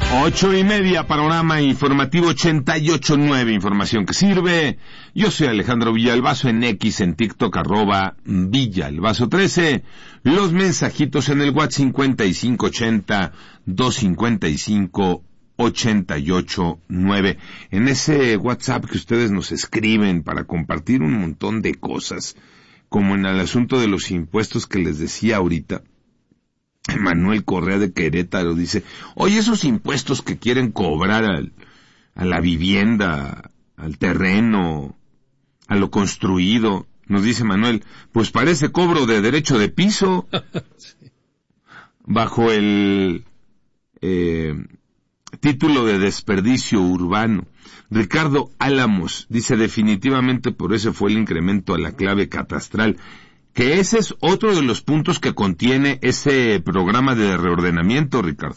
8:30, panorama informativo 88.9, información que sirve. Yo soy Alejandro Villalbazo, en X, en TikTok, @Villalbazo13. Los mensajitos en el WhatsApp 5580-255-88.9. En ese WhatsApp que ustedes nos escriben para compartir un montón de cosas, como en el asunto de los impuestos que les decía ahorita. Manuel Correa de Querétaro dice, oye, esos impuestos que quieren cobrar a la vivienda, al terreno, a lo construido, nos dice Manuel, pues parece cobro de derecho de piso, sí, bajo el título de desperdicio urbano. Ricardo Álamos dice, definitivamente por eso fue el incremento a la clave catastral. Que ese es otro de los puntos que contiene ese programa de reordenamiento, Ricardo.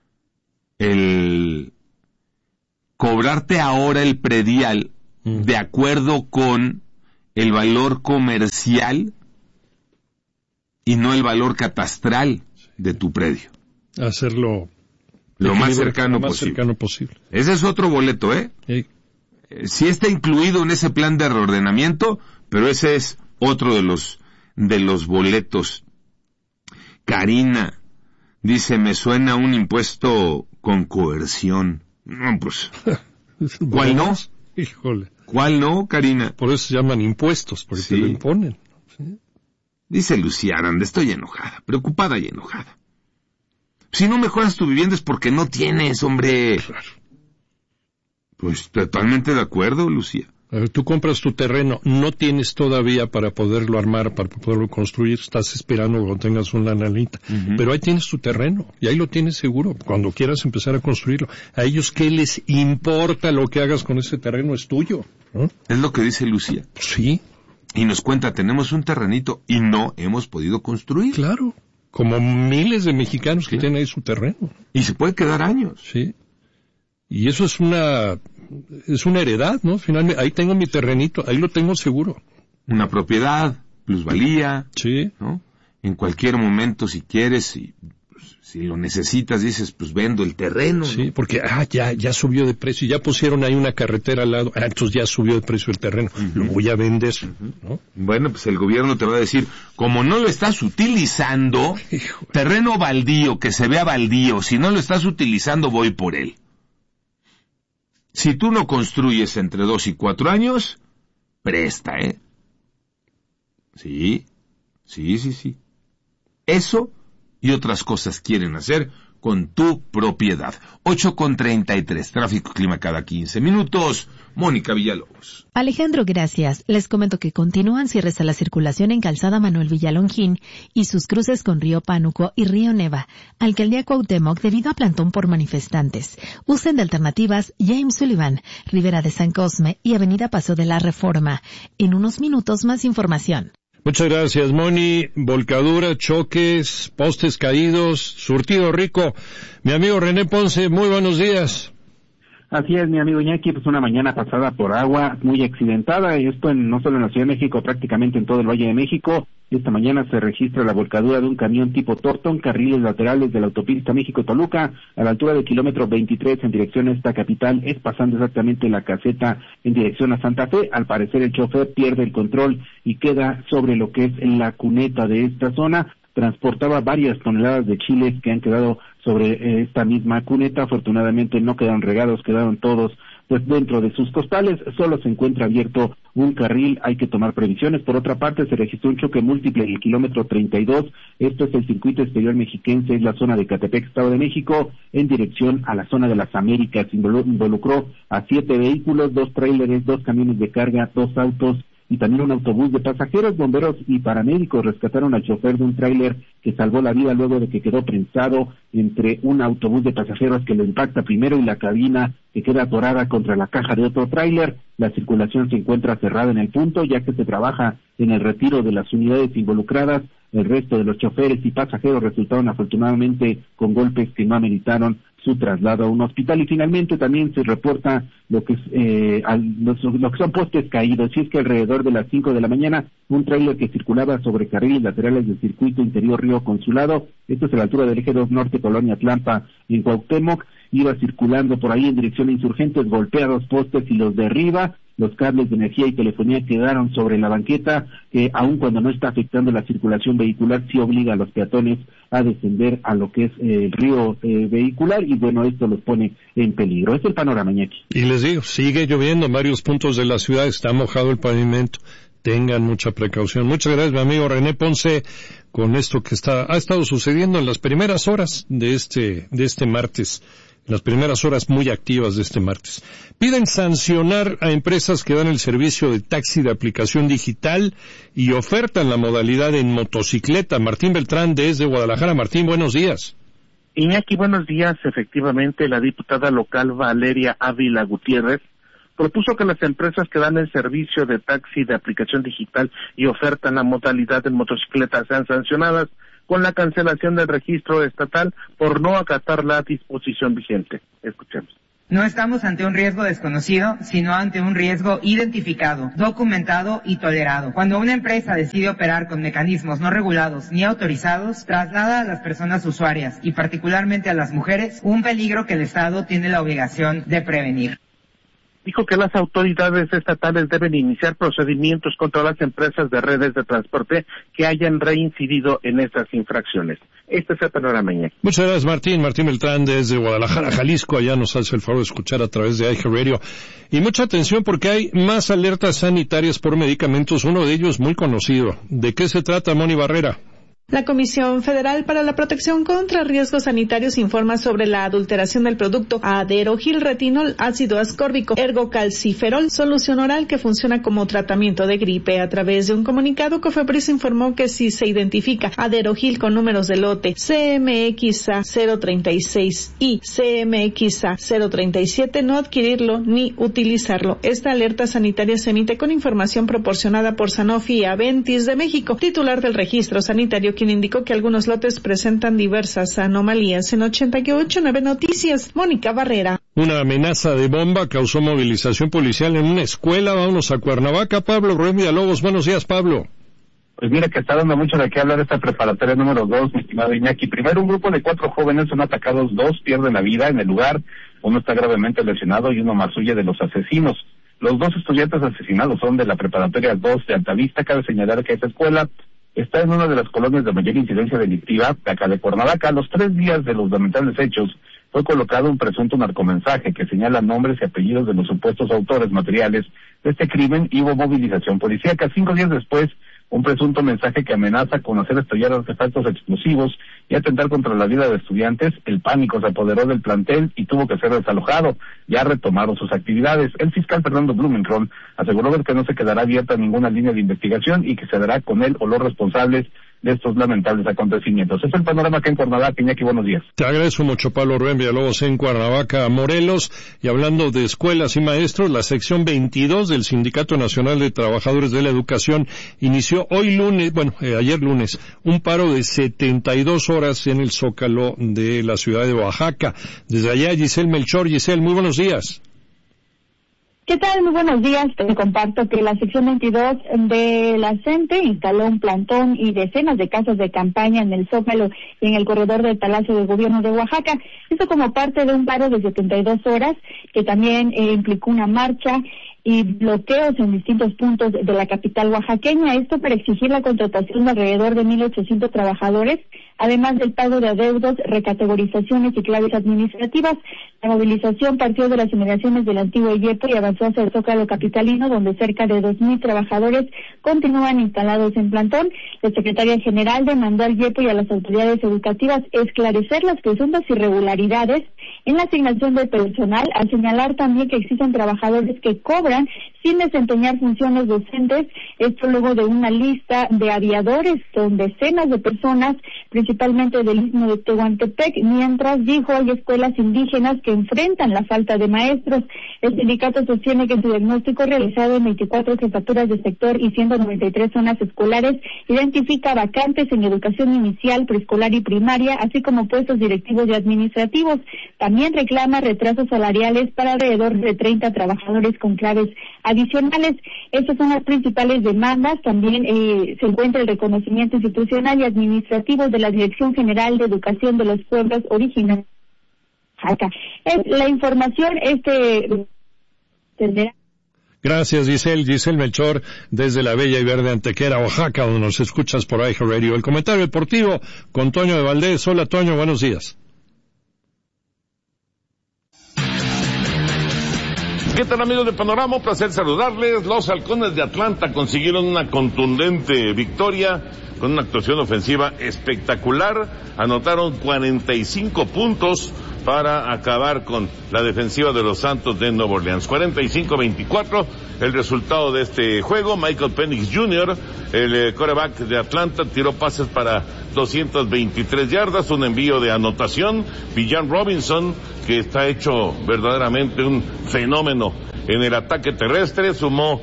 El cobrarte ahora el predial de acuerdo con el valor comercial y no el valor catastral de tu predio. Hacerlo lo más cercano posible. Ese es otro boleto, ¿eh? Sí. Sí está incluido en ese plan de reordenamiento, pero ese es otro de los boletos. Karina dice, me suena un impuesto con coerción. No, pues, ¿cuál no? Híjole. ¿Cuál no, Karina? Por eso se llaman impuestos, porque sí, te lo imponen. ¿Sí? Dice Lucía Aranda, estoy enojada, preocupada y enojada. Si no mejoras tu vivienda es porque no tienes, hombre. Claro. Pues totalmente de acuerdo, Lucía. A ver, tú compras tu terreno, no tienes todavía para poderlo armar, para poderlo construir, estás esperando cuando tengas una lanita, pero ahí tienes tu terreno, y ahí lo tienes seguro, cuando quieras empezar a construirlo. A ellos, ¿qué les importa lo que hagas con ese terreno? Es tuyo, ¿no? Es lo que dice Lucía. Sí. Y nos cuenta, tenemos un terrenito y no hemos podido construir. Claro, como miles de mexicanos que tienen ahí su terreno. Y se puede quedar años. Sí. Y eso es una heredad, ¿no? Finalmente, ahí tengo mi terrenito, ahí lo tengo seguro. Una propiedad, plusvalía. Sí. ¿No? En cualquier momento, si quieres, si lo necesitas, dices, pues vendo el terreno. Sí, ¿no? porque, ya subió de precio, ya pusieron ahí una carretera al lado, entonces ya subió de precio el terreno, lo voy a vender, ¿no? Bueno, pues el gobierno te va a decir, como no lo estás utilizando, terreno baldío, que se vea baldío, si no lo estás utilizando, voy por él. Si tú no construyes entre 2 y 4 años, presta, ¿eh? Sí. Eso y otras cosas quieren hacer con tu propiedad. 8:33, tráfico clima cada 15 minutos. Mónica Villalobos. Alejandro, gracias. Les comento que continúan cierres a la circulación en Calzada Manuel Villalongín y sus cruces con Río Pánuco y Río Neva, Alcaldía Cuauhtémoc, debido a plantón por manifestantes. Usen de alternativas James Sullivan, Ribera de San Cosme y Avenida Paso de la Reforma. En unos minutos más información. Muchas gracias, Moni. Volcadura, choques, postes caídos, surtido rico. Mi amigo René Ponce, muy buenos días. Así es, mi amigo Iñaki, pues una mañana pasada por agua muy accidentada, y esto no solo en la Ciudad de México, prácticamente en todo el Valle de México. Esta mañana se registra la volcadura de un camión tipo Torton, carriles laterales de la autopista México-Toluca, a la altura del kilómetro 23 en dirección a esta capital, es pasando exactamente la caseta en dirección a Santa Fe. Al parecer el chofer pierde el control y queda sobre lo que es la cuneta de esta zona. Transportaba varias toneladas de chiles que han quedado sobre esta misma cuneta. Afortunadamente no quedaron regados, quedaron todos pues dentro de sus costales. Solo se encuentra abierto un carril, hay que tomar previsiones. Por otra parte, se registró un choque múltiple en el kilómetro 32, esto es el circuito exterior mexiquense, es la zona de Catepec, Estado de México, en dirección a la zona de las Américas. Involucró a 7 vehículos, 2 tráileres, 2 camiones de carga, 2 autos y también un autobús de pasajeros. Bomberos y paramédicos rescataron al chofer de un tráiler que salvó la vida luego de que quedó prensado entre un autobús de pasajeros que lo impacta primero y la cabina que queda atorada contra la caja de otro tráiler. La circulación se encuentra cerrada en el punto, ya que se trabaja en el retiro de las unidades involucradas. El resto de los choferes y pasajeros resultaron afortunadamente con golpes que no ameritaron su traslado a un hospital. Y finalmente también se reporta lo que son postes caídos. Y es que alrededor de las 5 de la mañana, un tráiler que circulaba sobre carriles laterales del circuito interior Río Consulado, esto es a la altura del eje 2 Norte, Colonia Tlampa, en Cuauhtémoc, iba circulando por ahí en dirección a Insurgentes, golpea los postes y los derriba. Los cables de energía y telefonía quedaron sobre la banqueta, que aun cuando no está afectando la circulación vehicular, sí obliga a los peatones a descender a lo que es el río vehicular, y bueno, esto los pone en peligro. Es el panorama, Iñaki. Y les digo, sigue lloviendo en varios puntos de la ciudad, está mojado el pavimento. Tengan mucha precaución. Muchas gracias, mi amigo René Ponce, con esto que ha estado sucediendo en las primeras horas de este martes. Las primeras horas muy activas de este martes. Piden sancionar a empresas que dan el servicio de taxi de aplicación digital y ofertan la modalidad en motocicleta. Martín Beltrán, desde Guadalajara. Martín, buenos días. Iñaki, buenos días. Efectivamente, la diputada local Valeria Ávila Gutiérrez propuso que las empresas que dan el servicio de taxi de aplicación digital y ofertan la modalidad en motocicleta sean sancionadas con la cancelación del registro estatal por no acatar la disposición vigente. Escuchemos. No estamos ante un riesgo desconocido, sino ante un riesgo identificado, documentado y tolerado. Cuando una empresa decide operar con mecanismos no regulados ni autorizados, traslada a las personas usuarias, y particularmente a las mujeres, un peligro que el Estado tiene la obligación de prevenir. Dijo que las autoridades estatales deben iniciar procedimientos contra las empresas de redes de transporte que hayan reincidido en estas infracciones. Este es el panorama. Muchas gracias, Martín. Martín Beltrán, desde Guadalajara, Jalisco. Allá nos hace el favor de escuchar a través de iHeartRadio. Y mucha atención porque hay más alertas sanitarias por medicamentos, uno de ellos muy conocido. ¿De qué se trata, Moni Barrera? La Comisión Federal para la Protección contra Riesgos Sanitarios informa sobre la adulteración del producto aderogilretinol, ácido ascórbico, ergocalciferol, solución oral que funciona como tratamiento de gripe. A través de un comunicado, Cofepris informó que si se identifica aderogil con números de lote CMXA 036 y CMXA 037, no adquirirlo ni utilizarlo. Esta alerta sanitaria se emite con información proporcionada por Sanofi Aventis de México, titular del registro sanitario, quien indicó que algunos lotes presentan diversas anomalías. En 88.9 Noticias, Mónica Barrera. Una amenaza de bomba causó movilización policial en una escuela. Vámonos a Cuernavaca. Pablo Rubén Villalobos, buenos días, Pablo. Pues mira que está dando mucho de qué hablar esta preparatoria número 2, mi estimado Iñaki. Primero, un grupo de 4 jóvenes son atacados, 2 pierden la vida en el lugar, uno está gravemente lesionado y uno más huye de los asesinos. Los 2 estudiantes asesinados son de la preparatoria 2 de Altavista. Cabe señalar que esta escuela está en una de las colonias de mayor incidencia delictiva de acá de Cuernavaca. A los 3 días de los lamentables hechos fue colocado un presunto narcomensaje que señala nombres y apellidos de los supuestos autores materiales de este crimen y hubo movilización policíaca. 5 días después, un presunto mensaje que amenaza con hacer estallar artefactos explosivos y atentar contra la vida de estudiantes. El pánico se apoderó del plantel y tuvo que ser desalojado. Ya retomaron sus actividades. El fiscal Fernando Blumenthal aseguró que no se quedará abierta ninguna línea de investigación y que se dará con él o los responsables de estos lamentables acontecimientos. Es el panorama acá en Cuernavaca. Iñaki, buenos días. Te agradezco mucho, Pablo Rubén Villalobos, en Cuernavaca, Morelos. Y hablando de escuelas y maestros, la sección 22 del Sindicato Nacional de Trabajadores de la Educación inició ayer lunes, un paro de 72 horas en el Zócalo de la ciudad de Oaxaca. Desde allá, Giselle Melchor. Giselle, muy buenos días. ¿Qué tal? Muy buenos días. Te comparto que la sección 22 de la CENTE instaló un plantón y decenas de casas de campaña en el Zócalo y en el corredor del Palacio de Gobierno de Oaxaca. Esto como parte de un paro de 72 horas que también implicó una marcha y bloqueos en distintos puntos de la capital oaxaqueña. Esto para exigir la contratación de alrededor de 1,800 trabajadores, además del pago de adeudos, recategorizaciones y claves administrativas. La movilización partió de las inmediaciones del antiguo IEPO y avanzó hacia el Zócalo capitalino, donde cerca de 2,000 trabajadores continúan instalados en plantón. La secretaria general demandó al IEPO y a las autoridades educativas esclarecer las presuntas irregularidades en la asignación del personal, al señalar también que existen trabajadores que cobran sin desempeñar funciones docentes. Esto luego de una lista de aviadores con decenas de personas, principalmente del istmo de Tehuantepec, mientras, dijo, hay escuelas indígenas que enfrentan la falta de maestros. El sindicato sostiene que su diagnóstico realizado en 24 jefaturas de sector y 193 zonas escolares identifica vacantes en educación inicial, preescolar y primaria, así como puestos directivos y administrativos. También reclama retrasos salariales para alrededor de 30 trabajadores con claves adicionales. Estas son las principales demandas. También se encuentra el reconocimiento institucional y administrativo de la Dirección General de Educación de los Pueblos Originarios Oaxaca. Es la información tendrá. Gracias, Giselle Melchor, desde la bella y verde Antequera, Oaxaca, donde nos escuchas por iHeartRadio. El comentario deportivo con Toño de Valdés. Hola, Toño, buenos días. ¿Qué tal, amigos de Panorama? Un placer saludarles. Los Halcones de Atlanta consiguieron una contundente victoria con una actuación ofensiva espectacular. Anotaron 45 puntos para acabar con la defensiva de los Santos de Nueva Orleans. 45-24 el resultado de este juego. Michael Penix Jr., el quarterback de Atlanta, tiró pases para 223 yardas, un envío de anotación. Bijan Robinson, que está hecho verdaderamente un fenómeno en el ataque terrestre, sumó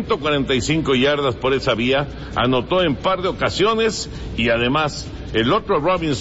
145 yardas por esa vía, anotó en par de ocasiones, y además el otro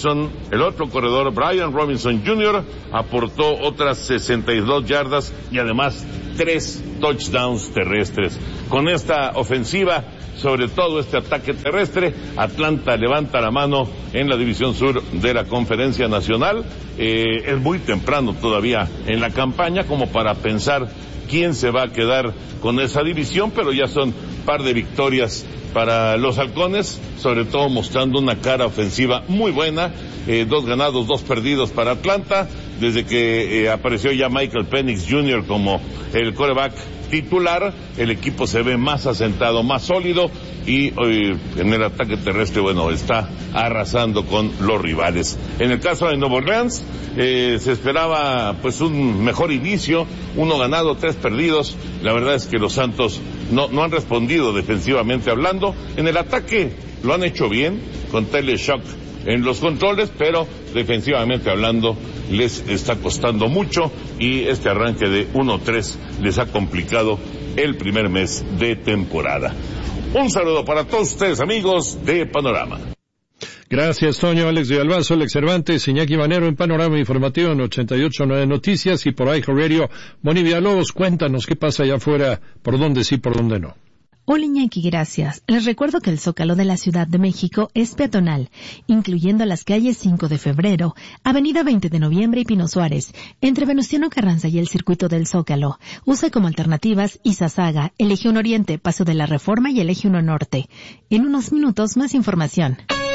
corredor, Brian Robinson Jr., aportó otras 62 yardas y además 3 touchdowns terrestres. Con esta ofensiva, sobre todo este ataque terrestre, Atlanta levanta la mano en la División Sur de la Conferencia Nacional. Es muy temprano todavía en la campaña como para pensar quién se va a quedar con esa división, pero ya son par de victorias para los Halcones, sobre todo mostrando una cara ofensiva muy buena. 2 ganados, 2 perdidos para Atlanta, desde que apareció ya Michael Penix Jr. como el quarterback titular. El equipo se ve más asentado, más sólido, y en el ataque terrestre, bueno, está arrasando con los rivales. En el caso de Nueva Orleans, se esperaba pues un mejor inicio, 1 ganado, 3 perdidos. La verdad es que los Santos no han respondido defensivamente hablando. En el ataque lo han hecho bien, con Tyler Shock en los controles, pero defensivamente hablando les está costando mucho, y este arranque de 1-3 les ha complicado el primer mes de temporada. Un saludo para todos ustedes, amigos de Panorama. Gracias, Toño. Alex de Albazo, Alex Cervantes, Iñaki Manero en Panorama Informativo en 88.9 Noticias y por iHeartRadio. Moni Villalobos, cuéntanos qué pasa allá afuera, por dónde sí, por dónde no. Hola, Iñaki, gracias. Les recuerdo que el Zócalo de la Ciudad de México es peatonal, incluyendo las calles 5 de Febrero, Avenida 20 de Noviembre y Pino Suárez, entre Venustiano Carranza y el Circuito del Zócalo. Usa como alternativas Izazaga, el Eje 1 Oriente, Paso de la Reforma y el Eje 1 Norte. En unos minutos, más información.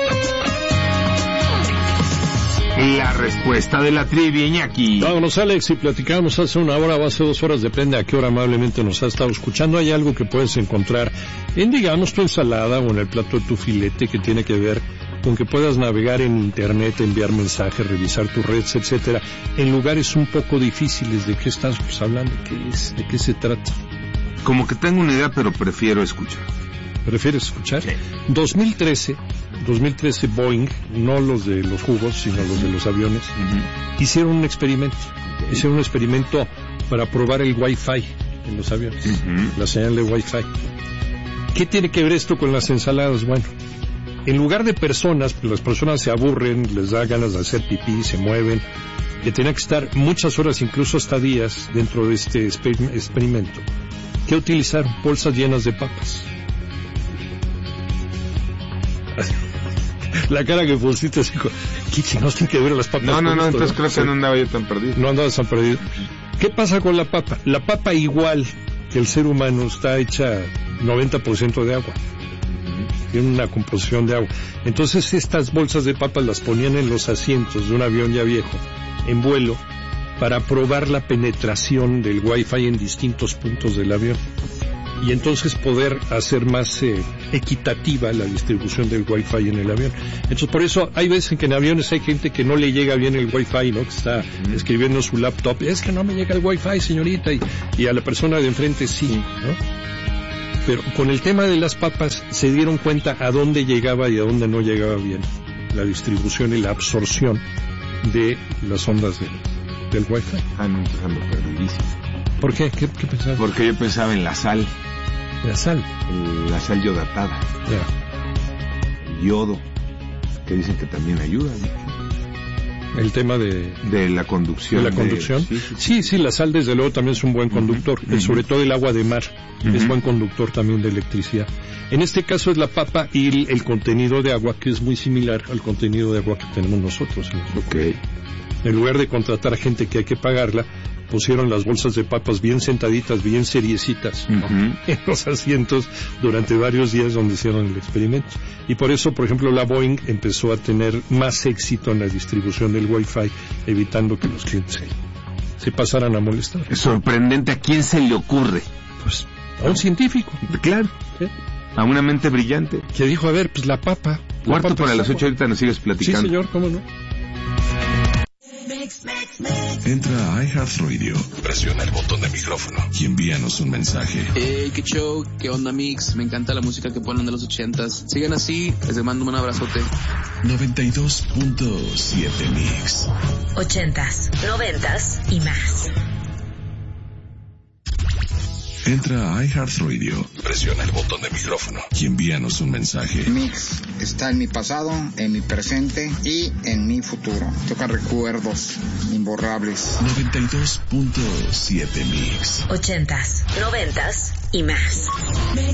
La respuesta de la trivia, Iñaki. Vámonos, Alex, y platicamos hace 1 hora o hace 2 horas, depende a qué hora amablemente nos ha estado escuchando. Hay algo que puedes encontrar en, digamos, tu ensalada o en el plato de tu filete, que tiene que ver con que puedas navegar en internet, enviar mensajes, revisar tus redes, etcétera, en lugares un poco difíciles. ¿De qué estás hablando? ¿De qué se trata? Como que tengo una idea, pero prefiero escuchar. ¿Prefieres escuchar? Sí. 2013 Boeing, no los de los jugos, sino los de los aviones, hicieron un experimento. Hicieron un experimento para probar el Wi-Fi en los aviones, la señal de Wi-Fi. ¿Qué tiene que ver esto con las ensaladas? Bueno, en lugar de personas, pues las personas se aburren, les da ganas de hacer pipí, se mueven, que tenían que estar muchas horas, incluso hasta días, dentro de este experimento. ¿Qué utilizaron? Bolsas llenas de papas. La cara que pusiste así, ¿qué chingados tiene que ver las papas? No, entonces creo que no andaba yo tan perdido. No andabas tan perdido. ¿Qué pasa con la papa? La papa, igual que el ser humano, está hecha 90% de agua. Tiene una composición de agua. Entonces estas bolsas de papas las ponían en los asientos de un avión ya viejo, en vuelo, para probar la penetración del Wi-Fi en distintos puntos del avión. Y entonces poder hacer más equitativa la distribución del Wi-Fi en el avión. Entonces, por eso hay veces en que en aviones hay gente que no le llega bien el Wi-Fi, ¿no? Que está escribiendo en su laptop, es que no me llega el Wi-Fi, señorita, y a la persona de enfrente sí, ¿no? Pero con el tema de las papas se dieron cuenta a dónde llegaba y a dónde no llegaba bien la distribución y la absorción de las ondas del Wi-Fi. No, entonces ando perdidísimo. ¿Por qué? ¿Qué pensabas? Porque yo pensaba en la sal. ¿La sal? La sal yodatada. Ya. El yodo, que dicen que también ayuda, ¿no? El tema de la conducción. ¿De la conducción? Sí, la sal desde luego también es un buen conductor, sobre todo el agua de mar, es buen conductor también de electricidad. En este caso es la papa y el contenido de agua, que es muy similar al contenido de agua que tenemos nosotros. Okay. En lugar de contratar gente que hay que pagarla, pusieron las bolsas de papas bien sentaditas, bien seriecitas, ¿no? En los asientos durante varios días donde hicieron el experimento. Y por eso, por ejemplo, la Boeing empezó a tener más éxito en la distribución del Wi-Fi, evitando que los clientes se pasaran a molestar. Es sorprendente. ¿A quién se le ocurre? Pues a un científico. Claro. ¿Sí? A una mente brillante. Que dijo, a ver, pues la papa. Cuarto para las 8, ahorita nos sigues platicando. Sí, señor, cómo no. Entra a iHeartRadio, presiona el botón de micrófono y envíanos un mensaje. Qué show, qué onda mix, me encanta la música que ponen de los 80s. Sigan así, les mando un abrazote. 92.7 Mix. 80s, 90s y más. Entra a iHeartRadio, presiona el botón de micrófono y envíanos un mensaje. Mix está en mi pasado, en mi presente y en mi futuro. Toca recuerdos imborrables. 92.7 Mix. 80s, 90s y más.